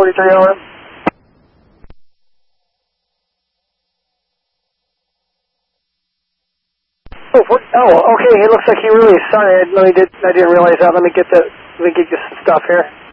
43 LM. Oh, okay. It looks like he really is. Sorry, I didn't realize that. Let me get your stuff here.